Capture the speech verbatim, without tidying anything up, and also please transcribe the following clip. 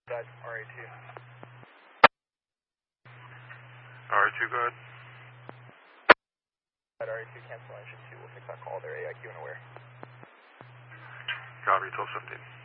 That R A two. R A two, go ahead. That R A two cancellation two, we'll fix that call there, A I Q and aware. Copy, twelve seventeen.